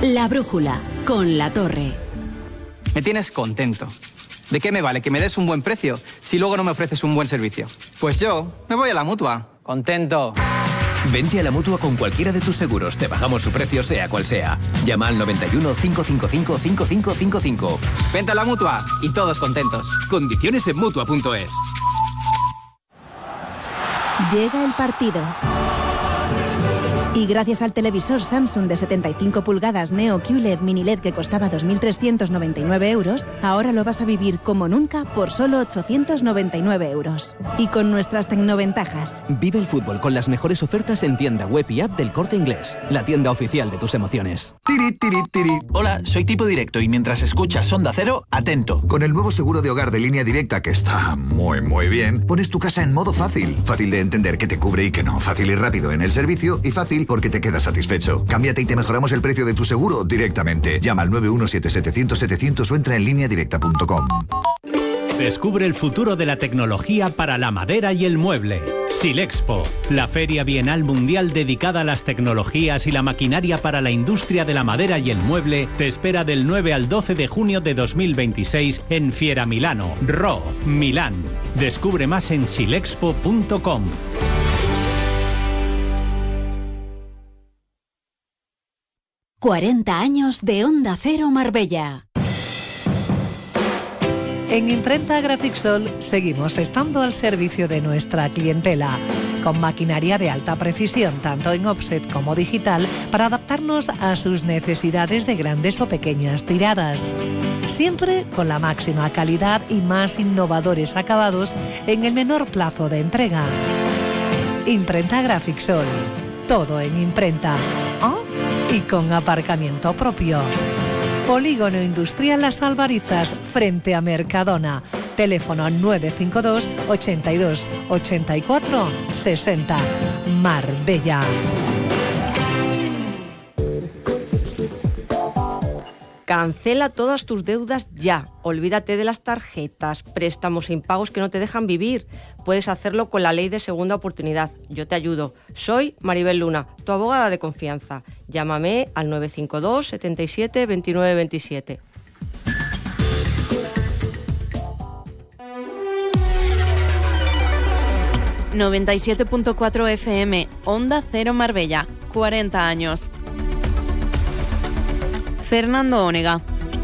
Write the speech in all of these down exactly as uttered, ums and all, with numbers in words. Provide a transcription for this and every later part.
La Brújula, con La Torre. Me tienes contento. ¿De qué me vale que me des un buen precio si luego no me ofreces un buen servicio? Pues yo me voy a la Mutua. Contento. Vente a la Mutua con cualquiera de tus seguros. Te bajamos su precio sea cual sea. Llama al noventa y uno, cinco cinco cinco, cinco cinco cinco cinco. Vente a la Mutua y todos contentos. Condiciones en Mutua punto es. Llega el partido. Y gracias al televisor Samsung de setenta y cinco pulgadas Neo Q L E D Mini L E D que costaba dos mil trescientos noventa y nueve euros, ahora lo vas a vivir como nunca por solo ochocientos noventa y nueve euros. Y con nuestras tecnoventajas. Vive el fútbol con las mejores ofertas en tienda web y app del Corte Inglés, la tienda oficial de tus emociones. Tiri, tiri, tiri. Hola, soy Tipo Directo y mientras escuchas Onda Cero, atento. Con el nuevo seguro de hogar de Línea Directa, que está muy, muy bien, pones tu casa en modo fácil. Fácil de entender qué te cubre y qué no. Fácil y rápido en el servicio y fácil porque te quedas satisfecho. Cámbiate y te mejoramos el precio de tu seguro directamente. Llama al nueve uno siete setecientos setecientos o entra en línea directa punto com. Descubre el futuro de la tecnología para la madera y el mueble. Silexpo, la feria bienal mundial dedicada a las tecnologías y la maquinaria para la industria de la madera y el mueble, te espera del nueve al doce de junio de dos mil veintiséis en Fiera Milano, Ro, Milán. Descubre más en silexpo punto com. cuarenta años de Onda Cero Marbella. En Imprenta Grafixol seguimos estando al servicio de nuestra clientela, con maquinaria de alta precisión, tanto en offset como digital, para adaptarnos a sus necesidades de grandes o pequeñas tiradas. Siempre con la máxima calidad y más innovadores acabados en el menor plazo de entrega. Imprenta Grafixol. Todo en imprenta. ¿Oh? Y con aparcamiento propio. Polígono Industrial Las Albarizas, frente a Mercadona. Teléfono nueve cinco dos, ochenta y dos, ochenta y cuatro, sesenta. Marbella. Cancela todas tus deudas ya. Olvídate de las tarjetas, préstamos e impagos que no te dejan vivir. Puedes hacerlo con la ley de segunda oportunidad. Yo te ayudo. Soy Maribel Luna, tu abogada de confianza. Llámame al nueve cinco dos, setenta y siete, veintinueve veintisiete. noventa y siete punto cuatro F M, Onda Cero Marbella, cuarenta años. Fernando Onega.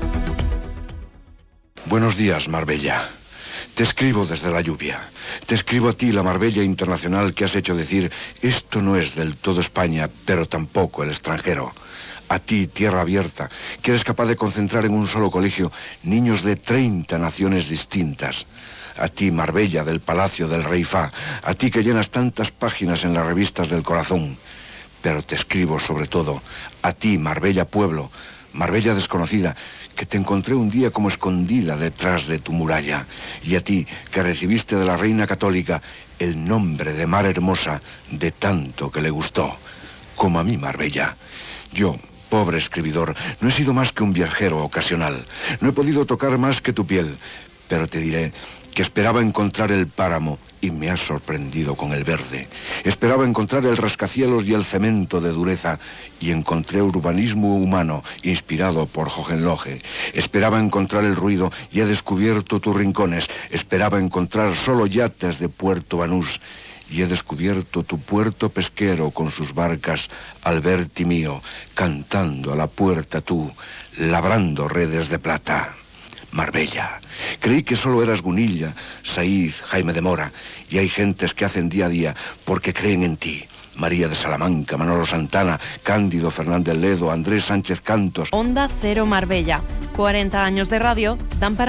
Buenos días, Marbella. Te escribo desde la lluvia. Te escribo a ti, la Marbella internacional que has hecho decir esto no es del todo España, pero tampoco el extranjero. A ti, tierra abierta, que eres capaz de concentrar en un solo colegio niños de treinta naciones distintas. A ti, Marbella del Palacio del Rey Fa, a ti que llenas tantas páginas en las revistas del corazón. Pero te escribo sobre todo a ti, Marbella pueblo, Marbella desconocida, que te encontré un día como escondida detrás de tu muralla, y a ti, que recibiste de la reina católica el nombre de Mar Hermosa de tanto que le gustó, como a mí, Marbella. Yo, pobre escribidor, no he sido más que un viajero ocasional, no he podido tocar más que tu piel, pero te diré que esperaba encontrar el páramo y me has sorprendido con el verde. Esperaba encontrar el rascacielos y el cemento de dureza y encontré urbanismo humano inspirado por Hohenlohe. Esperaba encontrar el ruido y he descubierto tus rincones. Esperaba encontrar solo yates de Puerto Banús y he descubierto tu puerto pesquero con sus barcas Alberti mío, cantando a la puerta tú, labrando redes de plata. Marbella. Creí que solo eras Gunilla, Saiz, Jaime de Mora, y hay gentes que hacen día a día porque creen en ti. María de Salamanca, Manolo Santana, Cándido Fernández Ledo, Andrés Sánchez Cantos. Onda Cero Marbella. cuarenta años de radio dan para